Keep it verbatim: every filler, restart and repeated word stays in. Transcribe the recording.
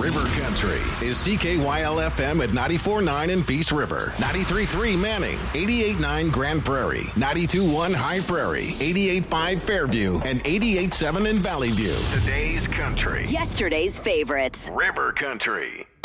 River Country is C K Y L F M at ninety-four point nine in Peace River, ninety-three point three Manning, eighty-eight point nine Grand Prairie, ninety-two point one High Prairie, eighty-eight point five Fairview, and eighty-eight point seven in Valley View. Today's country. Yesterday's favorites. River Country.